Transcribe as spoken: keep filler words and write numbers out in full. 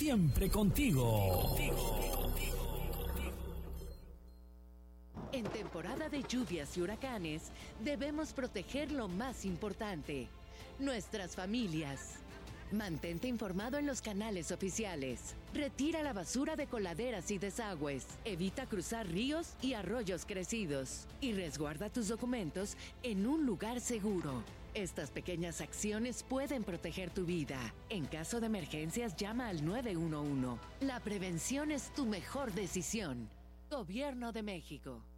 siempre contigo. En temporada de lluvias y huracanes, debemos proteger lo más importante, nuestras familias. Mantente informado en los canales oficiales. Retira la basura de coladeras y desagües. Evita cruzar ríos y arroyos crecidos. Y resguarda tus documentos en un lugar seguro. Estas pequeñas acciones pueden proteger tu vida. En caso de emergencias, llama al nueve uno uno. La prevención es tu mejor decisión. Gobierno de México.